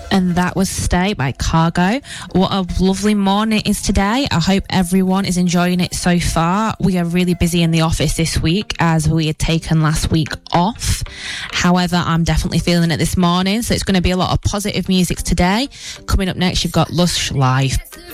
And that was Stay by Cargo. What a lovely morning it is today. I hope everyone is enjoying it so far. We are really busy in the office this week as we had taken last week off. However, I'm definitely feeling it this morning, so it's going to be a lot of positive music today. Coming up next, you've got Lush Live.